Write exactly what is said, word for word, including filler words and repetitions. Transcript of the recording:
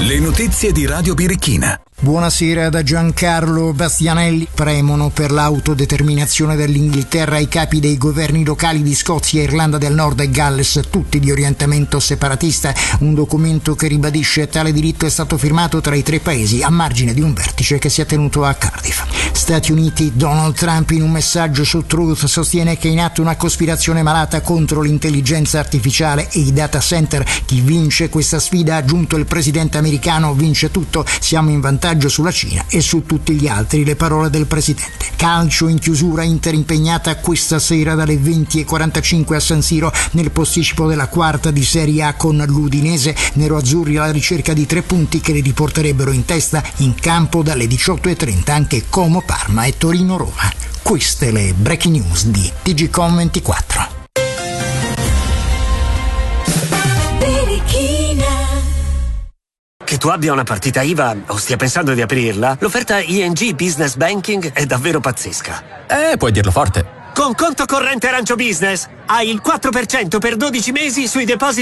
Le notizie di Radio Birichina. Buonasera da Giancarlo Bastianelli. Premono per l'autodeterminazione dell'Inghilterra i capi dei governi locali di Scozia, Irlanda del Nord e Galles, tutti di orientamento separatista. Un documento che ribadisce tale diritto è stato firmato tra i tre paesi a margine di un vertice che si è tenuto a Cardiff. Stati Uniti. Donald Trump in un messaggio su Truth sostiene che è in atto una cospirazione malata contro l'intelligenza artificiale e i data center. Chi vince questa sfida, ha aggiunto il presidente americano, vince tutto. Siamo in vantaggio sulla Cina e su tutti gli altri, le parole del presidente. Calcio in chiusura, Inter impegnata questa sera dalle venti e quarantacinque a San Siro nel posticipo della quarta di Serie A con l'Udinese. Nero-azzurri alla ricerca di tre punti che li riporterebbero in testa. In campo dalle diciotto e trenta anche Como, Parma e Torino-Roma. Queste le breaking news di T G Com ventiquattro. Che tu abbia una partita I V A o stia pensando di aprirla, l'offerta I N G Business Banking è davvero pazzesca. Eh, puoi dirlo forte. Con conto corrente Arancio Business hai il quattro per cento per dodici mesi sui depositi